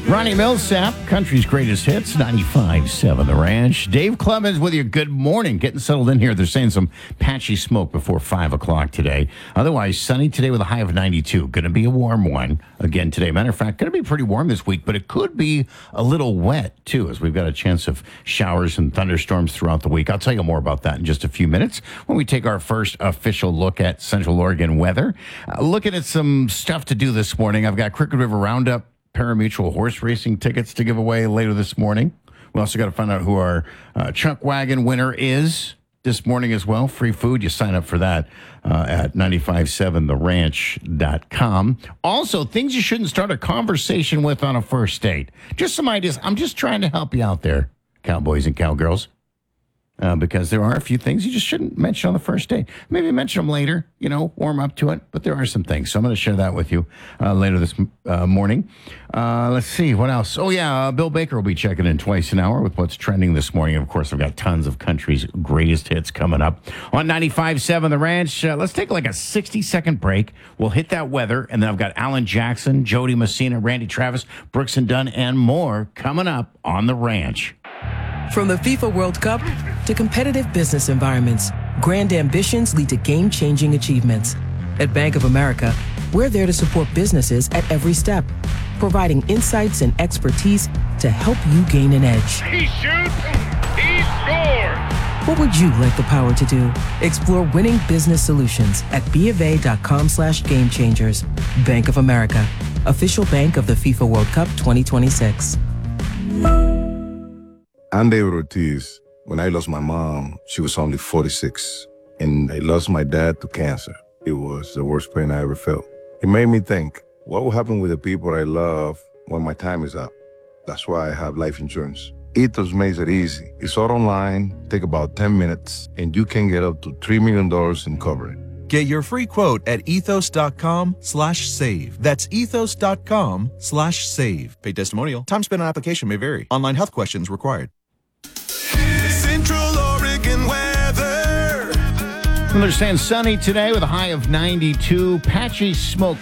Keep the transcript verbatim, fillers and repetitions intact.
Ronnie Millsap, country's greatest hits, ninety-five point seven The Ranch. Dave Clemens with you. Good morning. Getting settled in here. They're saying some patchy smoke before five o'clock today. Otherwise, sunny today with a high of ninety-two. Going to be a warm one again today. Matter of fact, going to be pretty warm this week, but it could be a little wet, too, as we've got a chance of showers and thunderstorms throughout the week. I'll tell you more about that in just a few minutes when we take our first official look at Central Oregon weather. Uh, looking at some stuff to do this morning. I've got Crooked River Roundup Parimutuel horse racing tickets to give away later this morning. We also got to find out who our uh, Chuck Wagon winner is this morning as well. Free food. You sign up for that uh, at nine five seven the ranch dot com. Also, things you shouldn't start a conversation with on a first date. Just some ideas. I'm just trying to help you out there, cowboys and cowgirls. Uh, because there are a few things you just shouldn't mention on the first date. Maybe mention them later, you know, warm up to it. But there are some things. So I'm going to share that with you uh, later this uh, morning. Uh, let's see. What else? Oh, yeah. Uh, Bill Baker will be checking in twice an hour with what's trending this morning. Of course, I've got tons of country's greatest hits coming up on ninety-five point seven The Ranch. Uh, let's take like a sixty-second break. We'll hit that weather. And then I've got Alan Jackson, Jody Messina, Randy Travis, Brooks and Dunn, and more coming up on The Ranch. From the FIFA World Cup to competitive business environments, grand ambitions lead to game-changing achievements. At Bank of America, we're there to support businesses at every step, providing insights and expertise to help you gain an edge. He shoots, he scores! What would you like the power to do? Explore winning business solutions at BofA.com slash game changers. Bank of America, official bank of the FIFA World Cup twenty twenty-six. I'm David Ortiz. When I lost my mom, she was only forty-six, and I lost my dad to cancer. It was the worst pain I ever felt. It made me think, what will happen with the people I love when my time is up? That's why I have life insurance. Ethos makes it easy. It's all online, take about ten minutes, and you can get up to three million dollars in coverage. Get your free quote at ethos.com slash save. That's ethos.com slash save. Paid testimonial. Time spent on application may vary. Online health questions required. Central Oregon weather. Well, they're saying sunny today with a high of ninety-two. Patchy smoke